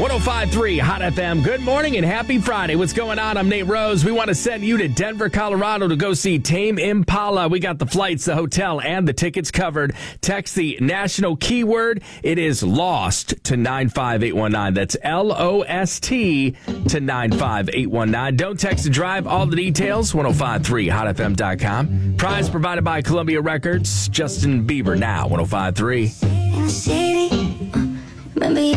105.3 Hot FM. Good morning and happy Friday. What's going on? I'm Nate Rose. We want to send you to Denver, Colorado to go see Tame Impala. We got the flights, the hotel, and the tickets covered. Text the national keyword. It is LOST to 95819. That's LOST to 95819. Don't text to drive. All the details, 1053hotfm.com. Prize provided by Columbia Records. Justin Bieber now, 105.3.